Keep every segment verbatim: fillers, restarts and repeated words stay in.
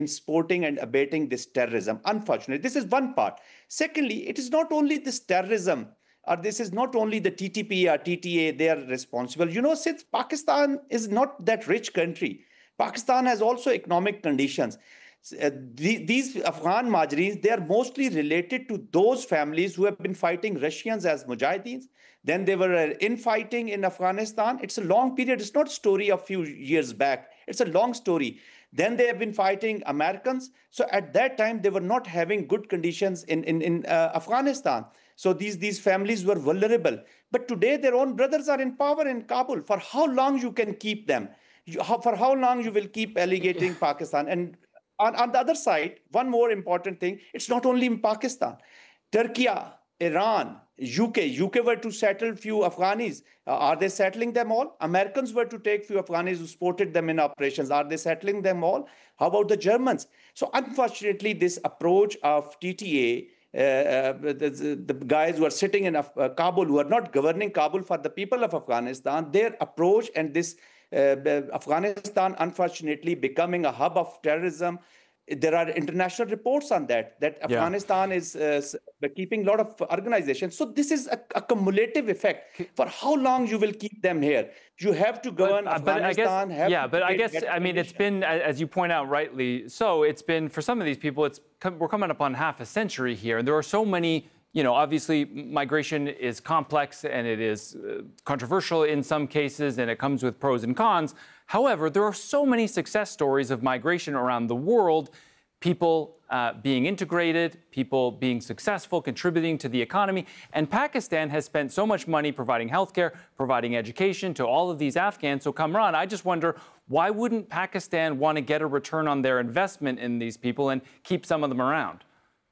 supporting and abating this terrorism. Unfortunately, this is one part. Secondly, it is not only this terrorism, or this is not only the T T P or T T A, they are responsible. You know, since Pakistan is not that rich country, Pakistan has also economic conditions. Uh, the, these Afghan Majareens, they are mostly related to those families who have been fighting Russians as Mujahideens. Then they were uh, infighting in Afghanistan. It's a long period. It's not a story of few years back. It's a long story. Then they have been fighting Americans. So at that time, they were not having good conditions in, in, in uh, Afghanistan. So these, these families were vulnerable. But today, their own brothers are in power in Kabul. For how long you can keep them? You, how, for how long you will keep alligating Pakistan? And on, on the other side, one more important thing, it's not only in Pakistan. Turkey, Iran, U K. U K were to settle few Afghanis. Uh, are they settling them all? Americans were to take few Afghanis who supported them in operations. Are they settling them all? How about the Germans? So unfortunately, this approach of T T A, uh, uh, the, the guys who are sitting in uh, Kabul, who are not governing Kabul for the people of Afghanistan, their approach and this uh, Afghanistan, unfortunately, becoming a hub of terrorism. There are international reports on that, that yeah. Afghanistan is uh, keeping a lot of organizations. So this is a, a cumulative effect. For how long you will keep them here? You have to govern but, Afghanistan. But I guess, yeah, but I guess, I mean, it's been, as you point out rightly so, it's been, for some of these people, it's we're coming up on half a century here. And there are so many, you know, obviously migration is complex and it is uh, controversial in some cases, and it comes with pros and cons. However, there are so many success stories of migration around the world, people uh, being integrated, people being successful, contributing to the economy. And Pakistan has spent so much money providing healthcare, providing education to all of these Afghans. So, Kamran, I just wonder, why wouldn't Pakistan want to get a return on their investment in these people and keep some of them around?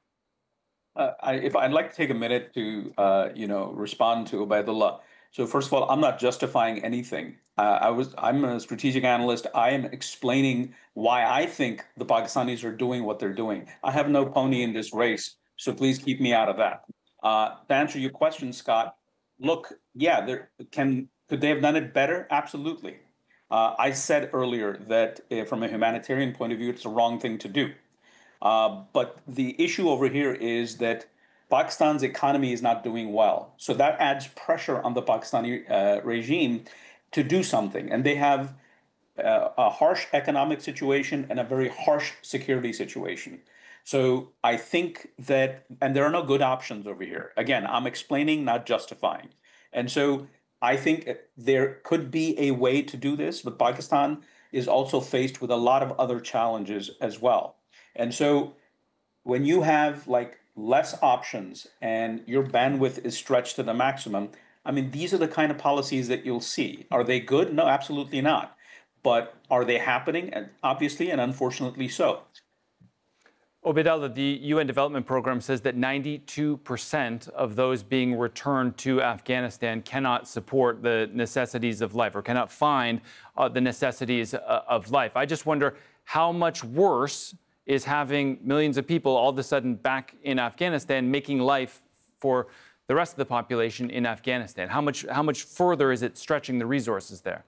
Uh, I, if I'd like to take a minute to, uh, you know, respond to Ubaidullah. So first of all, I'm not justifying anything. Uh, I was, I'm a strategic analyst. I am explaining why I think the Pakistanis are doing what they're doing. I have no pony in this race, so please keep me out of that. Uh, to answer your question, Scott, look, yeah, there can could they have done it better? Absolutely. Uh, I said earlier that uh, from a humanitarian point of view, it's the wrong thing to do. Uh, but the issue over here is that Pakistan's economy is not doing well. So that adds pressure on the Pakistani uh, regime to do something. And they have uh, a harsh economic situation and a very harsh security situation. So I think that, and there are no good options over here. Again, I'm explaining, not justifying. And so I think there could be a way to do this, but Pakistan is also faced with a lot of other challenges as well. And so when you have like less options and your bandwidth is stretched to the maximum, I mean, these are the kind of policies that you'll see. Are they good? No, absolutely not. But are they happening? And obviously, and unfortunately so. Ubaidullah, the U N Development Program says that ninety-two percent of those being returned to Afghanistan cannot support the necessities of life or cannot find uh, the necessities uh, of life. I just wonder how much worse is having millions of people all of a sudden back in Afghanistan making life for the rest of the population in Afghanistan? How much, how much further is it stretching the resources there?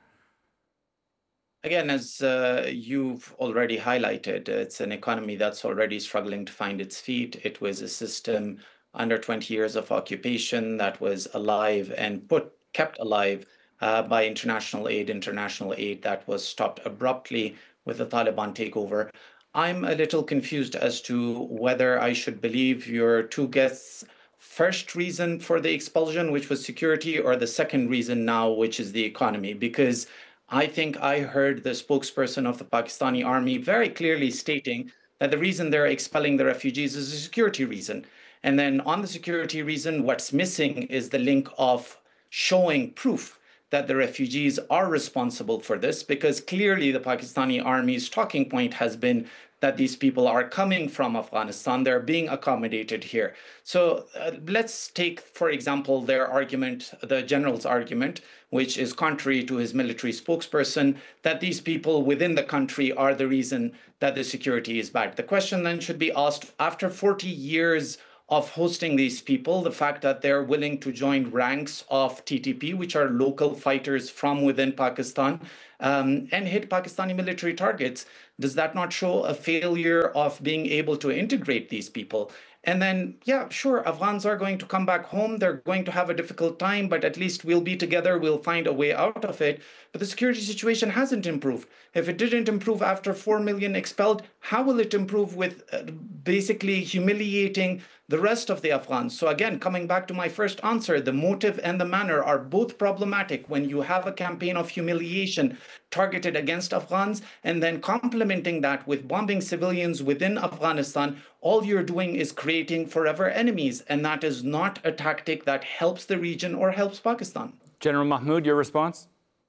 Again, as uh, you've already highlighted, it's an economy that's already struggling to find its feet. It was a system under twenty years of occupation that was alive and put kept alive uh, by international aid, international aid that was stopped abruptly with the Taliban takeover. I'm a little confused as to whether I should believe your two guests' first reason for the expulsion, which was security, or the second reason now, which is the economy, because I think I heard the spokesperson of the Pakistani army very clearly stating that the reason they're expelling the refugees is a security reason. And then on the security reason, what's missing is the link of showing proof that the refugees are responsible for this, because clearly the Pakistani army's talking point has been that these people are coming from Afghanistan, they're being accommodated here. So uh, let's take, for example, their argument, the general's argument, which is contrary to his military spokesperson, that these people within the country are the reason that the security is bad. The question then should be asked, after forty years of hosting these people, the fact that they're willing to join ranks of T T P, which are local fighters from within Pakistan, um, and hit Pakistani military targets, does that not show a failure of being able to integrate these people? And then, yeah, sure, Afghans are going to come back home. They're going to have a difficult time, but at least we'll be together. We'll find a way out of it. But the security situation hasn't improved. If it didn't improve after four million expelled, how will it improve with uh, basically humiliating the rest of the Afghans? So again, coming back to my first answer, the motive and the manner are both problematic when you have a campaign of humiliation targeted against Afghans and then complementing that with bombing civilians within Afghanistan. All you're doing is creating forever enemies, and that is not a tactic that helps the region or helps Pakistan. General Mahmood, your response?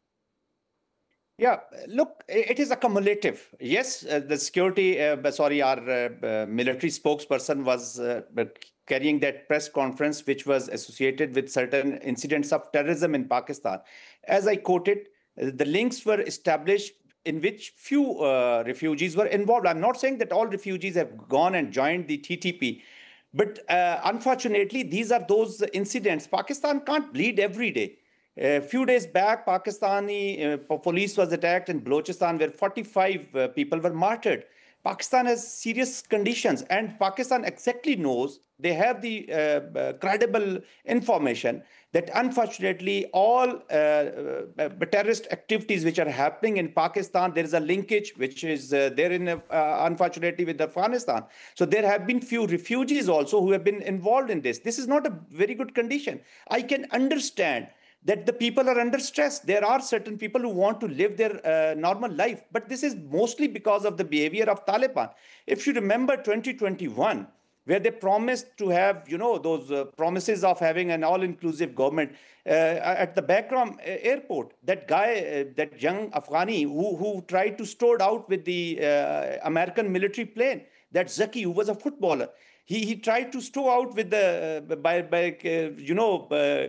Yeah, look, it is accumulative. Yes, uh, the security, uh, sorry, our uh, uh, military spokesperson was uh, carrying that press conference, which was associated with certain incidents of terrorism in Pakistan. As I quoted, the links were established in which few uh, refugees were involved. I'm not saying that all refugees have gone and joined the T T P, but uh, unfortunately, these are those incidents. Pakistan can't bleed every day. A few days back, Pakistani uh, police was attacked in Balochistan, where forty-five uh, people were martyred. Pakistan has serious conditions, and Pakistan exactly knows, they have the uh, uh, credible information that unfortunately all uh, uh, terrorist activities which are happening in Pakistan, there is a linkage which is uh, there in, uh, unfortunately, with Afghanistan. So there have been few refugees also who have been involved in this. This is not a very good condition. I can understand that the people are under stress. There are certain people who want to live their uh, normal life, but this is mostly because of the behavior of Taliban. If you remember twenty twenty-one, where they promised to have, you know, those uh, promises of having an all-inclusive government uh, at the Bagram airport, that guy, uh, that young Afghani who, who tried to stored out with the uh, American military plane, that Zaki, who was a footballer, He, he tried to stow out with the, uh, by, by uh, you know, uh,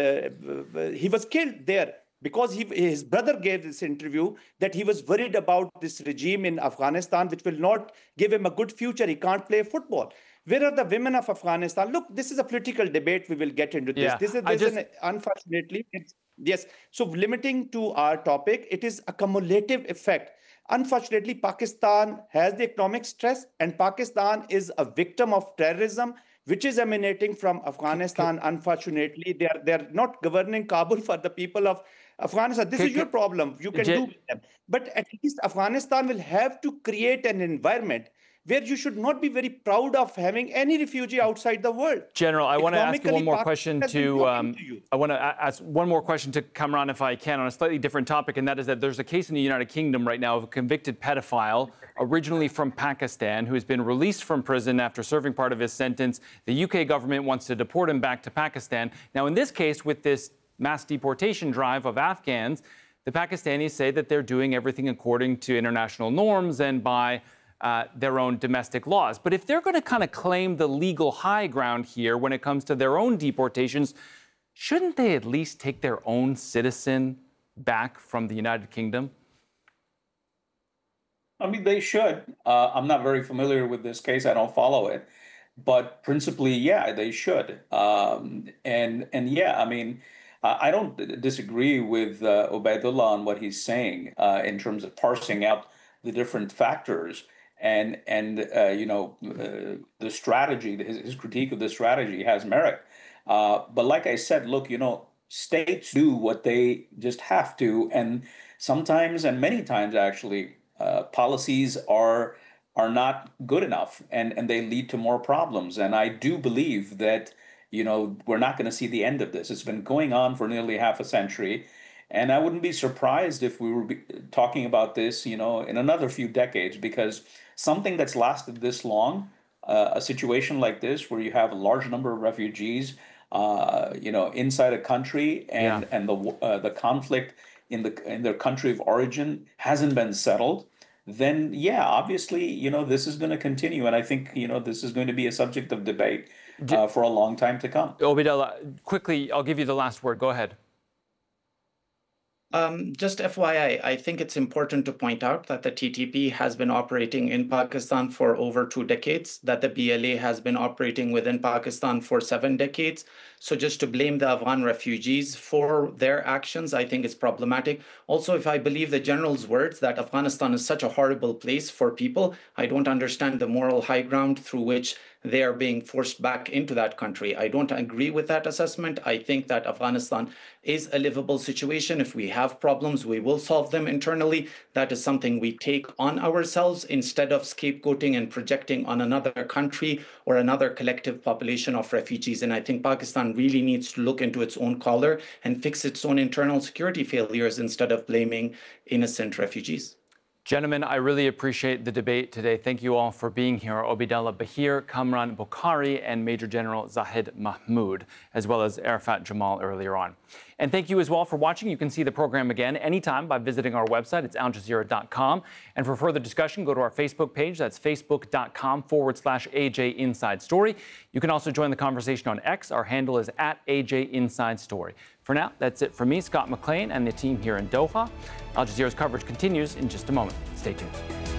uh, he was killed there because he, his brother gave this interview that he was worried about this regime in Afghanistan, which will not give him a good future. He can't play football. Where are the women of Afghanistan? Look, this is a political debate. We will get into this. Yeah, this is, this just... an, unfortunately, it's, yes. So limiting to our topic, it is a cumulative effect. Unfortunately, Pakistan has the economic stress, and Pakistan is a victim of terrorism, which is emanating from Afghanistan. Unfortunately, they are, they are not governing Kabul for the people of Afghanistan. This is your problem. You can do with them. But at least Afghanistan will have to create an environment where you should not be very proud of having any refugee outside the world. General, I want to ask you one more question to, um, to I want to ask one more question to Kamran, if I can, on a slightly different topic, and that is that there's a case in the United Kingdom right now of a convicted pedophile, originally from Pakistan, who has been released from prison after serving part of his sentence. The U K government wants to deport him back to Pakistan. Now, in this case, with this mass deportation drive of Afghans, the Pakistanis say that they're doing everything according to international norms and by Uh, their own domestic laws. But if they're going to kind of claim the legal high ground here when it comes to their own deportations, shouldn't they at least take their own citizen back from the United Kingdom? I mean, they should. Uh, I'm not very familiar with this case. I don't follow it. But principally, yeah, they should. Um, and, and yeah, I mean, I don't disagree with uh, Ubaidullah on what he's saying uh, in terms of parsing out the different factors. And, and uh, you know, uh, the strategy, his, his critique of the strategy has merit. Uh, but like I said, look, you know, states do what they just have to. And sometimes, and many times actually, uh, policies are are not good enough, and, and they lead to more problems. And I do believe that, you know, we're not going to see the end of this. It's been going on for nearly half a century. And I wouldn't be surprised if we were talking about this, you know, in another few decades, because something that's lasted this long, uh, a situation like this where you have a large number of refugees, uh, you know, inside a country, and yeah. and the uh, the conflict in the in their country of origin hasn't been settled, then yeah, obviously, you know, this is going to continue, and I think, you know, this is going to be a subject of debate uh, for a long time to come. Ubaidullah, quickly, I'll give you the last word. Go ahead. Um, just F Y I, I think it's important to point out that the T T P has been operating in Pakistan for over two decades, that the B L A has been operating within Pakistan for seven decades. So just to blame the Afghan refugees for their actions, I think is problematic. Also, if I believe the general's words that Afghanistan is such a horrible place for people, I don't understand the moral high ground through which they are being forced back into that country. I don't agree with that assessment. I think that Afghanistan is a livable situation. If we have problems, we will solve them internally. That is something we take on ourselves instead of scapegoating and projecting on another country or another collective population of refugees. And I think Pakistan really needs to look into its own collar and fix its own internal security failures instead of blaming innocent refugees. Gentlemen, I really appreciate the debate today. Thank you all for being here. Obaidullah Bahir, Kamran Bokhari, and Major General Zahid Mahmood, as well as Arafat Jamal earlier on. And thank you as well for watching. You can see the program again anytime by visiting our website. It's al jazeera dot com. And for further discussion, go to our Facebook page. That's facebook.com forward slash AJ Inside Story. You can also join the conversation on X. Our handle is at A J Inside Story. For now, that's it from me, Scott McLean, and the team here in Doha. Al Jazeera's coverage continues in just a moment. Stay tuned.